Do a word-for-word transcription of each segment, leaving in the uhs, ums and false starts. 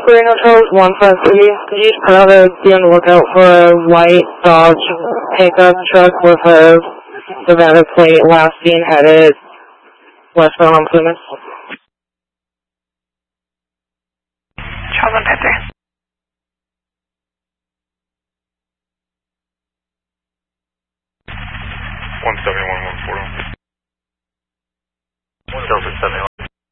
Green Hotels, one five three. Could you just put out a, be on the lookout for a white Dodge pickup truck with a Nevada plate last seen headed westbound on Plymouth? Charles one five three. one seventy-one, one forty. Delta seventy-one.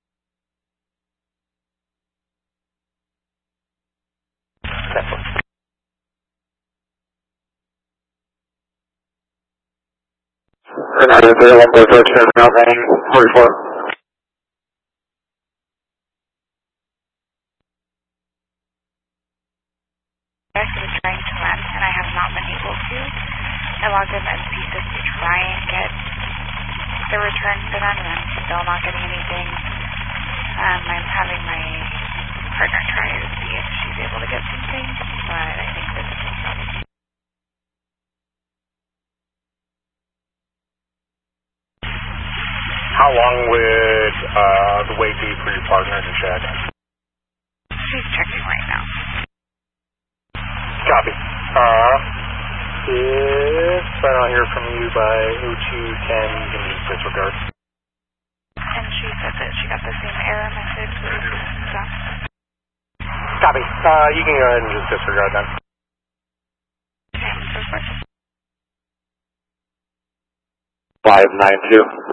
United zero one four four seven Alvin forty-four. I was trying to land and I have not been able to. I logged in M P sys to try and get the return for them and I'm still not getting anything. Um, I'm having my partner try to see if she's able to get something, but I think this is a problem. How long would uh, the wait be for your partner to check? She's checking right now. Copy. Uh, if I don't hear from you by O two ten, you can just disregard. And she said that she got the same error message with stuff. Copy. Uh, you can go ahead and just disregard then. Okay, so sorry. five nine two.